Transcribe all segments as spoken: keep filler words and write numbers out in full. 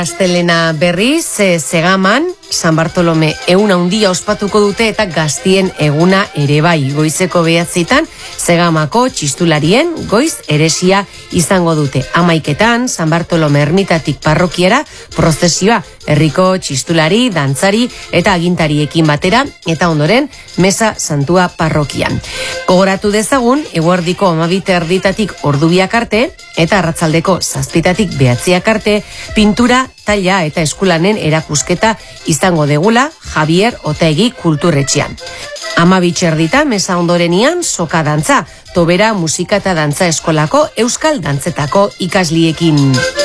Astelena berriz, Segaman, San Bartolome eguna handia ospatuko dute eta gaztien eguna ere bai. Goizeko behatzitan, Segamako txistularien goiz eresia izango dute. Hamaiketan, San Bartolome ermitatik parrokiara, prozesioa herriko txistulari, dantzari eta agintariekin batera, eta ondoren, Mesa Santua parrokian. Gogoratu dezagun, eguerdiko amabite erditatik ordubiak arte, eta arratzaldeko zazpitatik behatziak arte, pintura, taila eta eskulanen erakusketa izango degula Javier Otaegi kulturretxean. Amabitxerdita mesa ondorenian soka dantza, tobera musika eta dantza eskolako euskal dantzetako ikasliekin.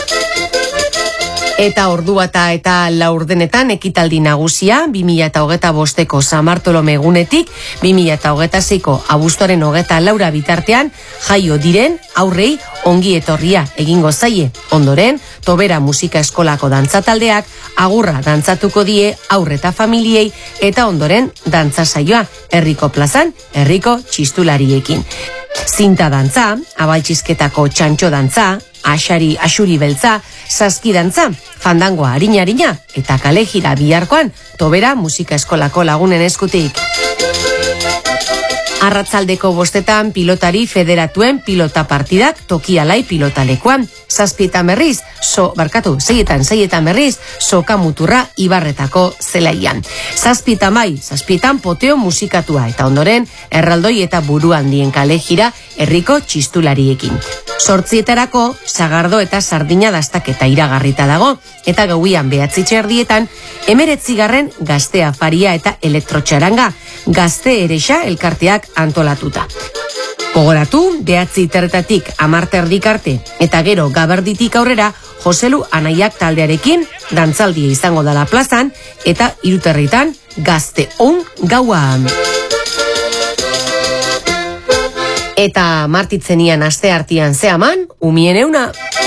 Eta orduata eta laurdenetan ekitaldi nagusia, bi mila hogeita bosteko San Bartolome egunetik, bi mila hogeita seiko abuztuaren hogeita laura bitartean, jaio diren aurrei ongi etorria egingo zaie. Ondoren, tobera musika eskolako dantzataldeak, agurra dantzatuko die aurreta familiei, eta ondoren dantza saioa, herriko plazan, herriko txistulariekin. Zinta dantza, abaltxizketako txantxo dantza, asari asuri beltza, saski dantza, fandangoa harina-harina eta kalejira biharkoan tobera musika eskolako lagunen eskutik. Arratzaldeko bostetan pilotari federatuen pilota partidak tokialai pilotalekuan. Zazpietan berriz, so, barkatu, zeietan, zeietan berriz, soka muturra ibarretako zelaian. Zazpietan bai, zazpietan poteo musikatua eta ondoren erraldoi eta buru handien kalejira herriko txistulariekin. Sortzietarako, sagardo eta sardina dastaketa iragarrita dago, eta gauian behatzitxe erdietan, emeretzigarren gazte afaria eta elektrotxaranga, gazte erexa elkarteak antolatuta. Gogoratu, behatzi terretatik amarte erdik arte, eta gero gaberditik aurrera, Joselu Anaiak taldearekin, dantzaldia izango dela plazan, eta iruterritan gazte on gauan. Eta martitzenian aste artian zeaman, umien euna.